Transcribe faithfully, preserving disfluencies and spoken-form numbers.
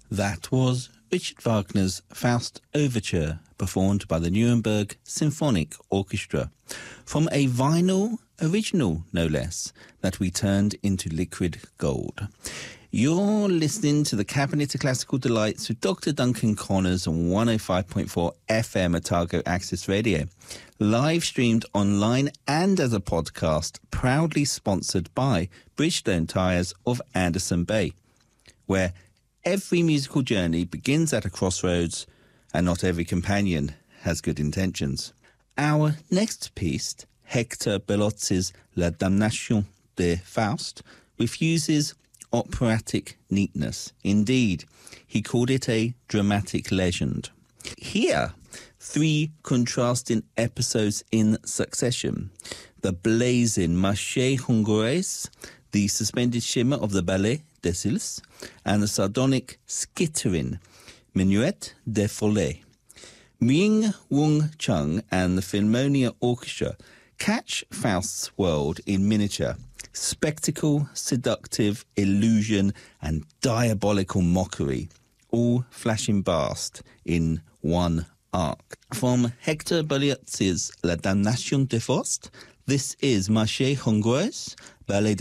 That was Richard Wagner's Faust Overture, performed by the Nuremberg Symphonic Orchestra, from a vinyl original, no less, that we turned into liquid gold. You're listening to the Cabinet of Classical Delights with Doctor Duncan Connors on one oh five point four F M Otago Access Radio, live streamed online and as a podcast, proudly sponsored by Bridgestone Tyres of Anderson Bay, where every musical journey begins at a crossroads and not every companion has good intentions. Our next piece, Hector Bellozzi's La Damnation de Faust, refuses operatic neatness. Indeed, he called it a dramatic legend. Here, three contrasting episodes in succession: the blazing Marché Hongroise, the suspended shimmer of the Ballet des Sils, and the sardonic skittering Minuet de Follet. Ming Wung Chung and the Philharmonia Orchestra catch Faust's world in miniature. Spectacle, seductive, illusion, and diabolical mockery, all flashing past in one arc. From Hector Berliozzi's La Damnation de Faust, this is Marché Hongroise, Ballet